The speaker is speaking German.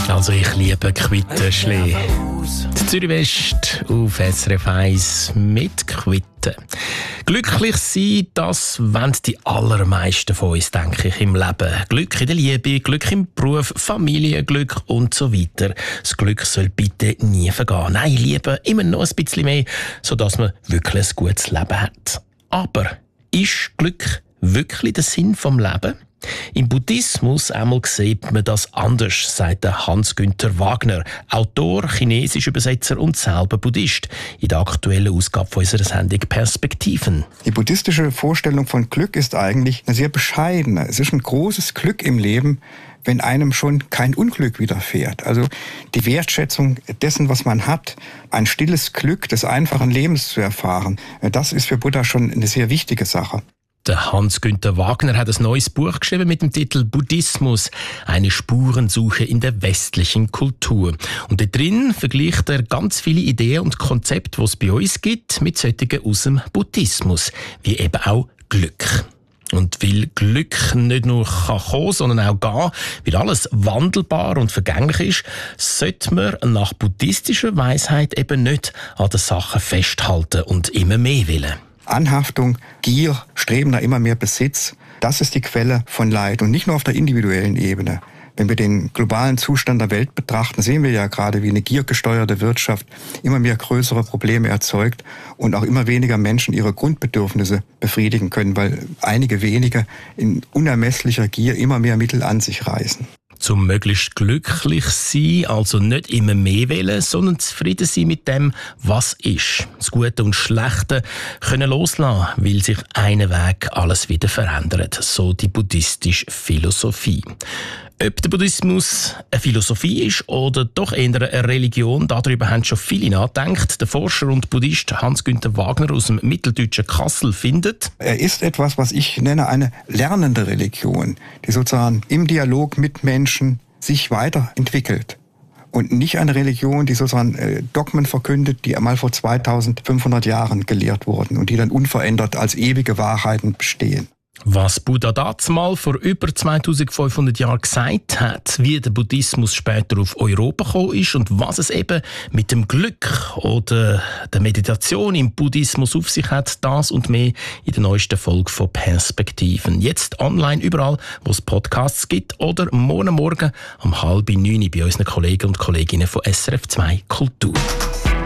Also ich liebe Quittenschlee. Die Zürich West auf SRF 1 mit Quitten. Glücklich sein, das wollen die allermeisten von uns, denke ich, im Leben. Glück in der Liebe, Glück im Beruf, Familienglück und so weiter. Das Glück soll bitte nie vergehen. Nein, lieber immer noch ein bisschen mehr, sodass man wirklich ein gutes Leben hat. Aber ist Glück wirklich der Sinn vom Leben? Im Buddhismus einmal sieht man das anders, sagt Hans-Günther Wagner, Autor, chinesischer Übersetzer und selber Buddhist, in der aktuellen Ausgabe unserer Sendung Perspektiven. Die buddhistische Vorstellung von Glück ist eigentlich eine sehr bescheidene. Es ist ein großes Glück im Leben, wenn einem schon kein Unglück widerfährt. Also die Wertschätzung dessen, was man hat, ein stilles Glück des einfachen Lebens zu erfahren, das ist für Buddha schon eine sehr wichtige Sache. Der Hans-Günther Wagner hat ein neues Buch geschrieben mit dem Titel Buddhismus, eine Spurensuche in der westlichen Kultur. Und da drin vergleicht er ganz viele Ideen und Konzepte, die es bei uns gibt, mit solchen aus dem Buddhismus, wie eben auch Glück. Und weil Glück nicht nur kommen kann, sondern auch gehen, weil alles wandelbar und vergänglich ist, sollte man nach buddhistischer Weisheit eben nicht an den Sachen festhalten und immer mehr wollen. Anhaftung, Gier, Streben nach immer mehr Besitz, das ist die Quelle von Leid. Und nicht nur auf der individuellen Ebene. Wenn wir den globalen Zustand der Welt betrachten, sehen wir ja gerade, wie eine giergesteuerte Wirtschaft immer mehr größere Probleme erzeugt und auch immer weniger Menschen ihre Grundbedürfnisse befriedigen können, weil einige wenige in unermesslicher Gier immer mehr Mittel an sich reißen. Zum möglichst glücklich sein, also nicht immer mehr wollen, sondern zufrieden sein mit dem, was ist. Das Gute und Schlechte können loslassen, weil sich einen Weg alles wieder verändert. So die buddhistische Philosophie. Ob der Buddhismus eine Philosophie ist oder doch eher eine Religion, darüber haben schon viele nachgedacht. Der Forscher und Buddhist Hans-Günther Wagner aus dem mitteldeutschen Kassel findet: Er ist etwas, was ich nenne eine lernende Religion, die sozusagen im Dialog mit Menschen sich weiterentwickelt. Und nicht eine Religion, die sozusagen Dogmen verkündet, die einmal vor 2500 Jahren gelehrt wurden und die dann unverändert als ewige Wahrheiten bestehen. Was Buddha dazumal vor über 2500 Jahren gesagt hat, wie der Buddhismus später auf Europa gekommen ist und was es eben mit dem Glück oder der Meditation im Buddhismus auf sich hat, das und mehr in der neuesten Folge von Perspektiven. Jetzt online überall, wo es Podcasts gibt oder morgen um 8:30 bei unseren Kollegen und Kolleginnen von SRF 2 Kultur.